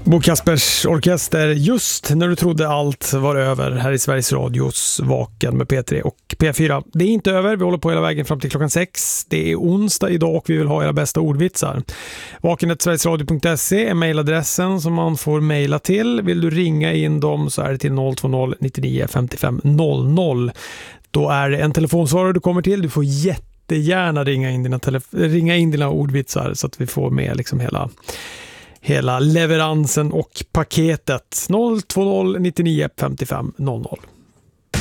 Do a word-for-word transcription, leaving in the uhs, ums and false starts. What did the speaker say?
Bo Kaspers Orkester, just när du trodde allt var över här i Sveriges Radios Vaken med P tre och P fyra. Det är inte över, vi håller på hela vägen fram till klockan sex. Det är onsdag idag och vi vill ha era bästa ordvitsar. vaken snabel-a sverigesradio punkt se är mejladressen som man får mejla till. Vill du ringa in dem så är det till noll två noll nittionio femtiofem noll noll. Då är det en telefonsvarare du kommer till. Du får jättegärna ringa in dina, telef- ringa in dina ordvitsar så att vi får med liksom hela... hela leveransen och paketet. noll två noll nittionio femtiofem noll noll.